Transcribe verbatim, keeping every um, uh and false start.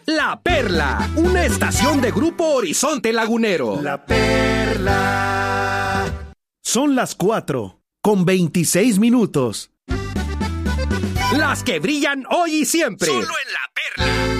La Perla, una estación de Grupo Horizonte Lagunero. La Perla. Son las cuatro, con veintiséis minutos. Las que brillan hoy y siempre. Solo en La Perla.